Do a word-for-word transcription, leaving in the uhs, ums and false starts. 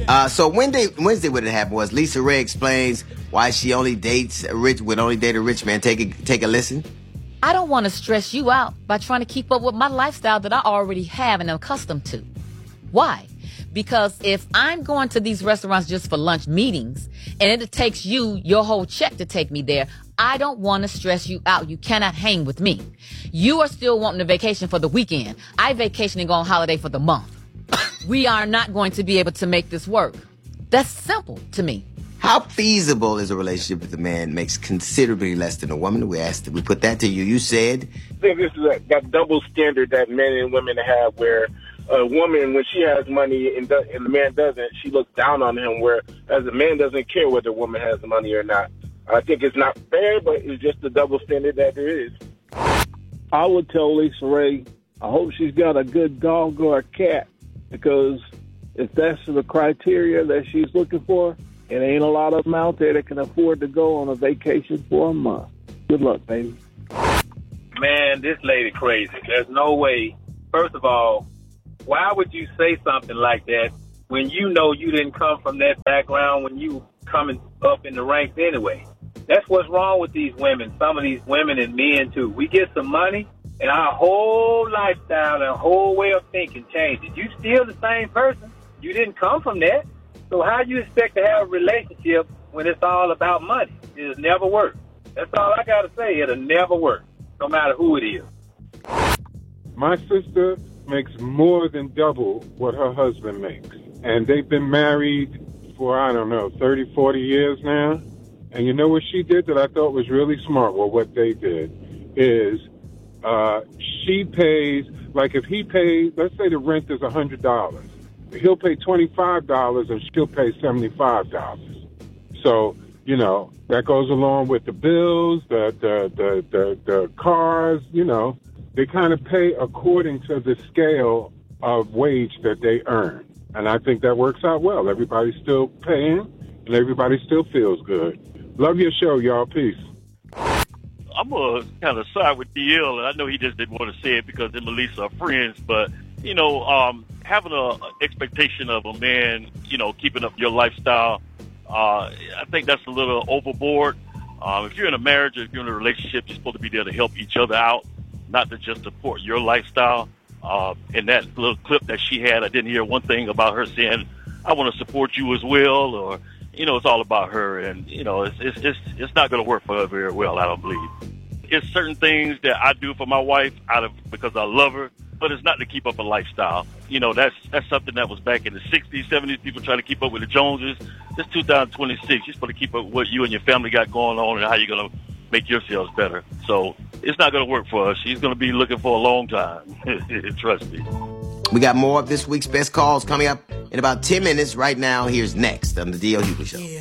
Uh, so Wednesday, Wednesday, what had happened was Lisa Ray explains why she only dates a rich, would only date a rich man. Take a, take a listen. I don't want to stress you out by trying to keep up with my lifestyle that I already have and am accustomed to. Why? Because if I'm going to these restaurants just for lunch meetings and it takes you your whole check to take me there, I don't want to stress you out. You cannot hang with me. You are still wanting a vacation for the weekend. I vacation and go on holiday for the month. We are not going to be able to make this work. That's simple to me. How feasible is a relationship with a man makes considerably less than a woman? We asked, we put that to you. You said, I think this is that, that double standard that men and women have, where a woman, when she has money and, do, and the man doesn't, she looks down on him, whereas a man doesn't care whether a woman has money or not. I think it's not fair, but it's just the double standard that there is. I would tell Lisa Ray, I hope she's got a good dog or a cat, because if that's the criteria that she's looking for, it ain't a lot of them out there that can afford to go on a vacation for a month. Good luck, baby. Man, this lady crazy. There's no way. First of all, why would you say something like that when you know you didn't come from that background when you coming up in the ranks anyway? That's what's wrong with these women, some of these women and men too. We get some money and our whole lifestyle and whole way of thinking changes. You still the same person. You didn't come from that. So how you expect to have a relationship when it's all about money? It'll never work. That's all I got to say. It'll never work, no matter who it is. My sister makes more than double what her husband makes. And they've been married for, I don't know, thirty, forty years now. And you know what she did that I thought was really smart? Well, what they did is uh, she pays, like if he pays, let's say the rent is one hundred dollars. He'll pay twenty-five dollars and she'll pay seventy-five dollars. So, you know, that goes along with the bills, the the the the, the cars, you know. They kind of pay according to the scale of wage that they earn. And I think that works out well. Everybody's still paying and everybody still feels good. Love your show, y'all. Peace. I'm going to kind of side with D L, and I know he just didn't want to say it because him and Lisa are friends, but, you know, um, having an expectation of a man, you know, keeping up your lifestyle, uh, I think that's a little overboard. Um, if you're in a marriage or if you're in a relationship, you're supposed to be there to help each other out, not to just support your lifestyle. Uh, in that little clip that she had, I didn't hear one thing about her saying, I want to support you as well, or, you know, it's all about her, and, you know, it's it's it's, it's not going to work for her very well, I don't believe. It's certain things that I do for my wife out of because I love her, but it's not to keep up a lifestyle. You know, that's that's something that was back in the sixties, seventies, people trying to keep up with the Joneses. It's two thousand twenty-six. You're supposed to keep up with what you and your family got going on and how you're going to make yourselves better. So it's not going to work for her. She's going to be looking for a long time. Trust me. We got more of this week's best calls coming up in about ten minutes. Right now, here's Next on the D L Hughley Show. Yeah.